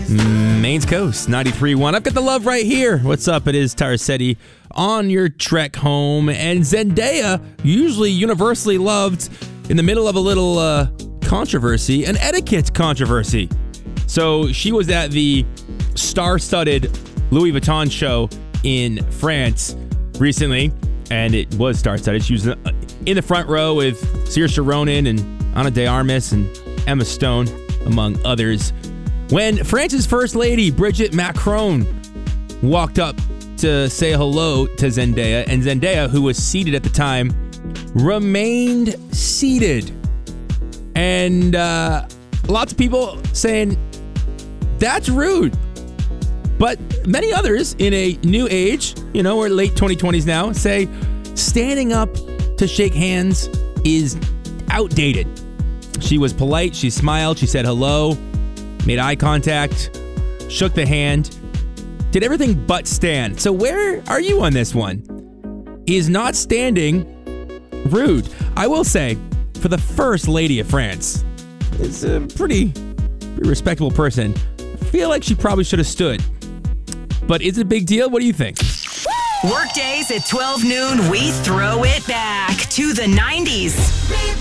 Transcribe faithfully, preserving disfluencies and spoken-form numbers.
Maine's Coast, ninety-three point one. I've got the love right here. What's up? It is Tarasetti on your trek home. And Zendaya, usually universally loved, in the middle of a little uh, controversy, an etiquette controversy. So she was at the star-studded Louis Vuitton show in France recently, and it was star-studded. She was in the front row with Saoirse Ronan and Ana de Armas and Emma Stone, among others, when France's First Lady, Brigitte Macron, walked up to say hello to Zendaya, and Zendaya, who was seated at the time, remained seated. And uh, lots of people saying, that's rude. But many others in a new age, you know, we're late twenty twenties now, say standing up to shake hands is outdated. She was polite, she smiled, she said hello, made eye contact, shook the hand, did everything but stand. So where are you on this one? Is not standing rude? I will say, for the First Lady of France, is a pretty, pretty respectable person. I feel like she probably should have stood. But is it a big deal? What do you think? Workdays at twelve noon, we throw it back to the nineties.